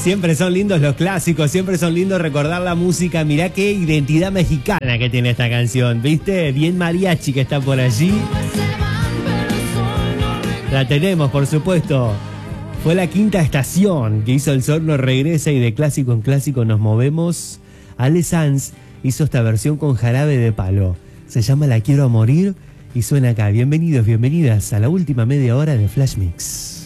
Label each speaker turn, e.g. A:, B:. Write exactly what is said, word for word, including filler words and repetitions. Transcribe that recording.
A: Siempre son lindos los clásicos, siempre son lindos recordar la música. Mirá qué identidad mexicana que tiene esta canción, ¿viste? Bien mariachi que está por allí. La tenemos, por supuesto. Fue la quinta estación que hizo El Sol no regresa y de clásico en clásico nos movemos. Ale Sanz hizo esta versión con Jarabe de Palo. Se llama La Quiero a Morir y suena acá. Bienvenidos, bienvenidas a la última media hora de Flash Mix.